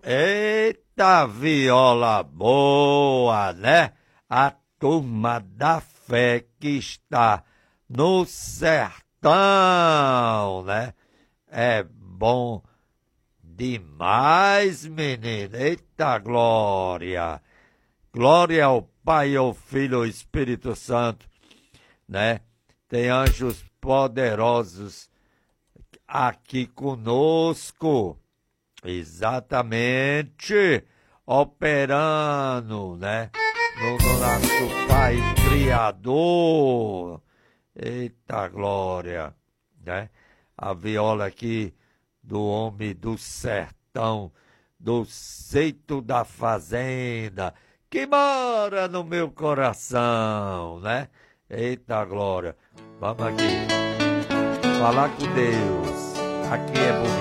Eita, viola boa, né? A turma da fé que está no sertão, né? É bom demais, menino. Eita, glória. Glória ao Pai, ao Filho, ao Espírito Santo, né? Tem anjos poderosos aqui conosco. Exatamente, operando, né? No nosso Pai Criador. Eita glória, né? A viola aqui do homem do sertão, do seito da fazenda, que mora no meu coração, né? Eita glória. Vamos aqui, falar com Deus. Aqui é bonito.